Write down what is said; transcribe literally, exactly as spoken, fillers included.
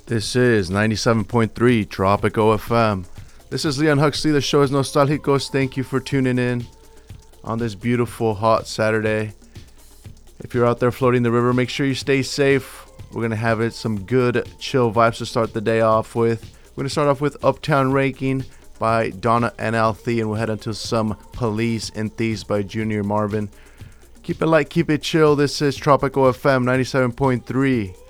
This is ninety-seven point three Tropico F M. This is Leon Huxley. The show is Nostalgicos. Thank you for tuning in on this beautiful, hot Saturday. If you're out there floating the river, make sure you stay safe. We're going to have it some good, chill vibes to start the day off with. We're going to start off with Uptown Ranking by Donna and Althea, and we'll head into some Police and Thieves by Junior Marvin. Keep it light, keep it chill. This is Tropico F M ninety-seven point three.